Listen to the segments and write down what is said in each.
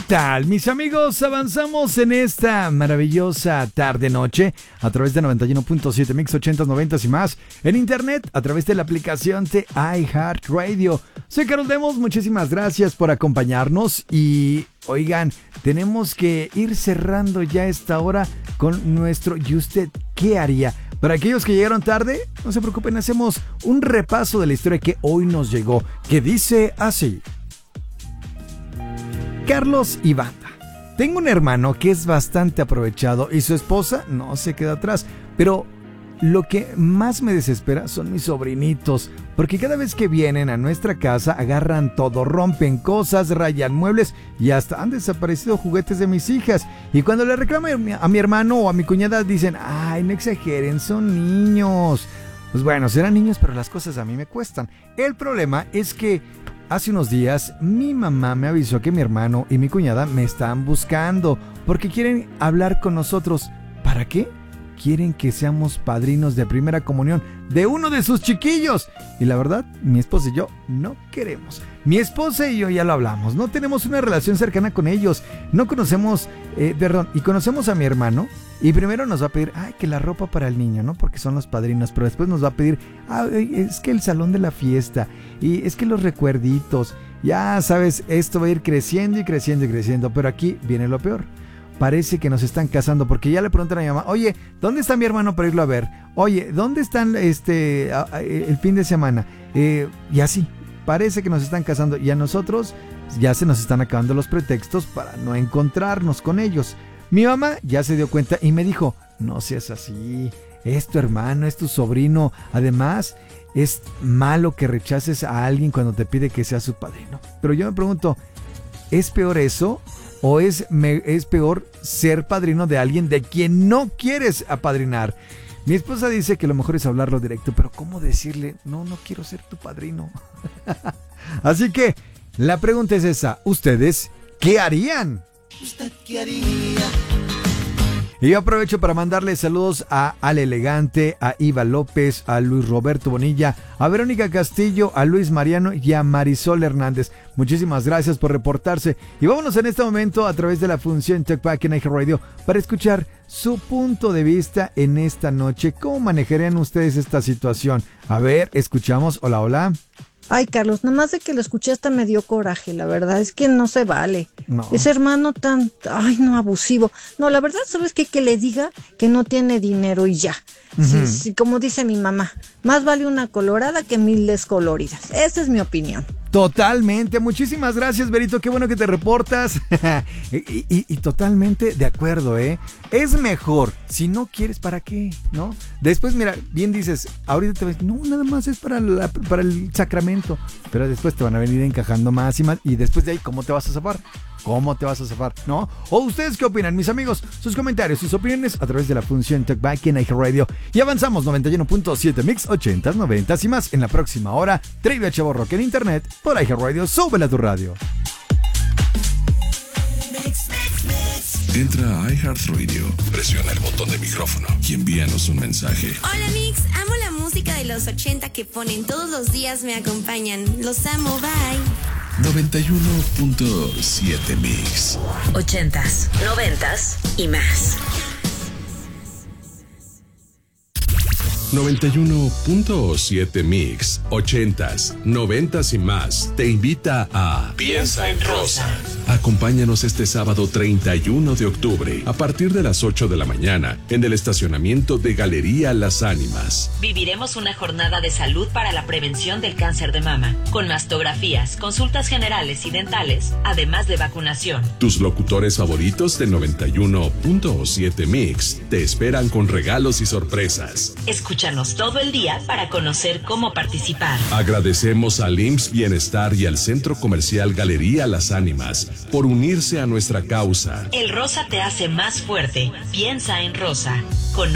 tal, mis amigos? Avanzamos en esta maravillosa tarde-noche a través de 91.7 Mix 80s, 90s y más. En internet, a través de la aplicación de iHeartRadio. Soy Carol Demos, muchísimas gracias por acompañarnos. Y, oigan, tenemos que ir cerrando ya esta hora con nuestro ¿Y usted qué haría? Para aquellos que llegaron tarde, no se preocupen, hacemos un repaso de la historia que hoy nos llegó, que dice así. Carlos y Banda. Tengo un hermano que es bastante aprovechado y su esposa no se queda atrás, pero lo que más me desespera son mis sobrinitos, porque cada vez que vienen a nuestra casa agarran todo, rompen cosas, rayan muebles y hasta han desaparecido juguetes de mis hijas. Y cuando le reclamo a mi hermano o a mi cuñada dicen, ay, no exageren, son niños. Pues bueno, serán niños, pero las cosas a mí me cuestan. El problema es que hace unos días mi mamá me avisó que mi hermano y mi cuñada me están buscando porque quieren hablar con nosotros. ¿Para qué? Quieren que seamos padrinos de primera comunión de uno de sus chiquillos. Y la verdad, mi esposa y yo no queremos. Mi esposa y yo ya lo hablamos. No tenemos una relación cercana con ellos. No conocemos, y conocemos a mi hermano. Y primero nos va a pedir, que la ropa para el niño, ¿no? Porque son los padrinos. Pero después nos va a pedir, es que el salón de la fiesta. Y es que los recuerditos. Ya sabes, esto va a ir creciendo y creciendo y creciendo. Pero aquí viene lo peor. Parece que nos están casando porque ya le preguntan a mi mamá, oye, ¿dónde está mi hermano para irlo a ver? Oye, ¿dónde están el fin de semana? Y así, parece que nos están casando y a nosotros ya se nos están acabando los pretextos para no encontrarnos con ellos. Mi mamá ya se dio cuenta y me dijo, no seas así, es tu hermano, es tu sobrino, además es malo que rechaces a alguien cuando te pide que seas su padrino. Pero yo me pregunto, ¿es peor eso? ¿O es peor ser padrino de alguien de quien no quieres apadrinar? Mi esposa dice que lo mejor es hablarlo directo, pero ¿cómo decirle, no quiero ser tu padrino? Así que la pregunta es esa, ¿ustedes qué harían? ¿Usted qué haría? Y yo aprovecho para mandarle saludos a Ale Elegante, a Iva López, a Luis Roberto Bonilla, a Verónica Castillo, a Luis Mariano y a Marisol Hernández. Muchísimas gracias por reportarse. Y vámonos en este momento a través de la función Talkback en iHeartRadio para escuchar su punto de vista en esta noche. ¿Cómo manejarían ustedes esta situación? A ver, escuchamos. Hola, hola. Ay, Carlos, nada más de que lo escuché hasta me dio coraje, la verdad es que no se vale. No. Ese hermano tan, abusivo. No, la verdad, ¿sabes qué? Que le diga que no tiene dinero y ya. Uh-huh. Sí, como dice mi mamá, más vale una colorada que 1000 descoloridas. Esa es mi opinión. Totalmente, muchísimas gracias, Berito, qué bueno que te reportas. y totalmente de acuerdo, es mejor, si no quieres, ¿para qué? ¿No? Después, mira, bien dices, ahorita te ves, no, nada más es para el sacramento, pero después te van a venir encajando más y más, y después de ahí, ¿cómo te vas a zafar? ¿Cómo te vas a zafar? ¿No? ¿O ustedes qué opinan, mis amigos? Sus comentarios, sus opiniones a través de la función Talkback en iHeartRadio. Y avanzamos 91.7 Mix 80s, 90s y más en la próxima hora. Trivia Chavorrock en internet por iHeartRadio. Súbela a tu radio. Entra a iHeartRadio, presiona el botón de micrófono y envíanos un mensaje. Hola Mix, amo la música de los 80 que ponen todos los días, me acompañan. Los amo, bye. 91.7 Mix 80s, 90s y más. 91.7 Mix 80s, 90s y más te invita a Piensa en Rosa. Acompáñanos este sábado 31 de octubre a partir de las 8 de la mañana en el estacionamiento de Galería Las Ánimas. Viviremos una jornada de salud para la prevención del cáncer de mama, con mastografías, consultas generales y dentales, además de vacunación. Tus locutores favoritos de 91.7 Mix te esperan con regalos y sorpresas. Escúchanos todo el día para conocer cómo participar. Agradecemos al IMSS Bienestar y al Centro Comercial Galería Las Ánimas por unirse a nuestra causa. El rosa te hace más fuerte. Piensa en rosa. Con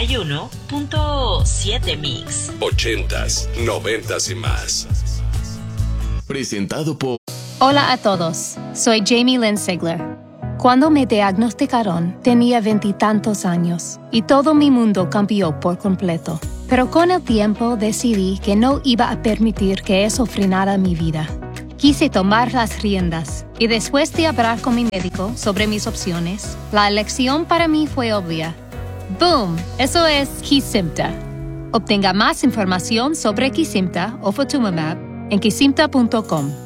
91.7 Mix. 80s, 90s y más. Presentado por... Hola a todos, soy Jamie Lynn Sigler. Cuando me diagnosticaron, tenía 20 y tantos años y todo mi mundo cambió por completo. Pero con el tiempo decidí que no iba a permitir que eso frenara mi vida. Quise tomar las riendas y después de hablar con mi médico sobre mis opciones, la elección para mí fue obvia. ¡Boom! Eso es Kesimpta. Obtenga más información sobre Kesimpta o Ofatumumab en kesimpta.com.